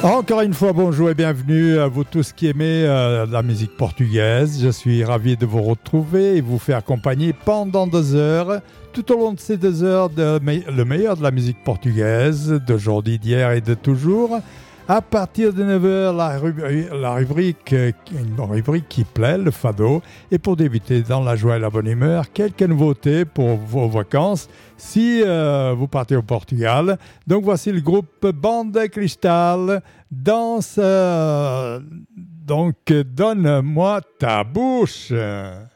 Encore une fois, bonjour et bienvenue à vous tous qui aimez la musique portugaise. Je suis ravi de vous retrouver et vous faire accompagner pendant 2 heures. Tout au long de ces 2 heures, le meilleur de la musique portugaise, d'aujourd'hui, d'hier et de toujours. À partir de 9 heures, la rubrique, une rubrique qui plaît, le fado. Et pour débuter dans la joie et la bonne humeur, quelques nouveautés pour vos vacances si vous partez au Portugal. Donc voici le groupe Banda Cristal danse. Donc donne-moi ta bouche.